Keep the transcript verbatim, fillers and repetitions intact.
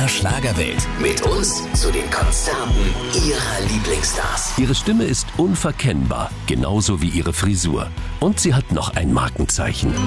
ihrer Schlagerwelt. Mit uns zu den Konzerten ihrer Lieblingsstars. Ihre Stimme ist unverkennbar, genauso wie ihre Frisur. Und sie hat noch ein Markenzeichen.